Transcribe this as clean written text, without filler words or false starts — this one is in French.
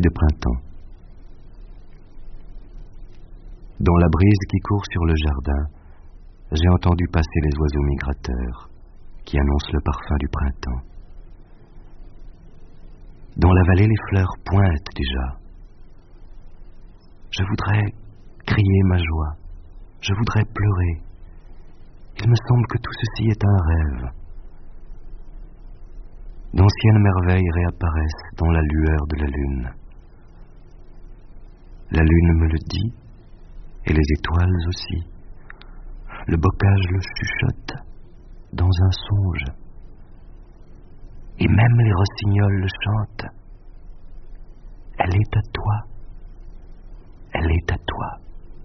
de printemps. Dans la brise qui court sur le jardin, j'ai entendu passer les oiseaux migrateurs qui annoncent le parfum du printemps. Dans la vallée, les fleurs pointent déjà. Je voudrais crier ma joie, je voudrais pleurer. Il me semble que tout ceci est un rêve. D'anciennes merveilles réapparaissent dans la lueur de la lune. La lune me le dit, et les étoiles aussi. Le bocage le chuchote dans un songe. Et même les rossignols le chantent. Elle est à toi. Elle est à toi.